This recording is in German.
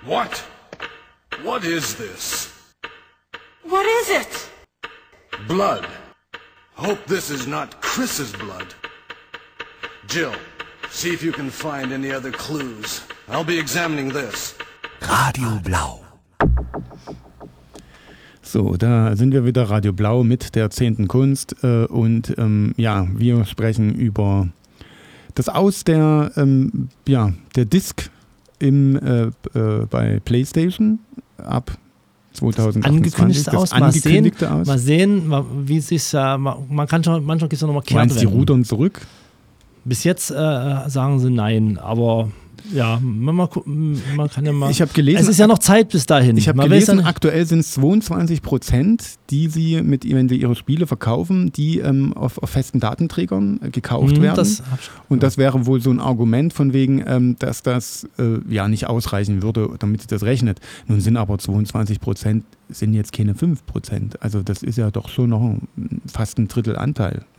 What? What is this? What is it? Blood. Hope this is not Chris's blood. Jill, see if you can find any other clues. I'll be examining this. Radio Blau. So, da sind wir wieder, Radio Blau mit der 10. Kunst wir sprechen über das Aus der Disc bei PlayStation ab 2028. Angekündigte Aus. Mal sehen, wie es sich, man kann schon, manchmal gibt es ja nochmal Kehrtwenden. Meinst du, die rudern zurück? Bis jetzt sagen sie nein, aber ja, man kann ja mal. Ich habe gelesen, es ist ja noch Zeit bis dahin. Ich habe gelesen, aktuell sind es 22%, die sie wenn sie ihre Spiele verkaufen, die auf festen Datenträgern gekauft werden. Und das wäre wohl so ein Argument von wegen, dass das nicht ausreichen würde, damit sich das rechnet. Nun sind aber 22% sind jetzt keine 5%. Also das ist ja doch schon noch fast ein Drittel Anteil.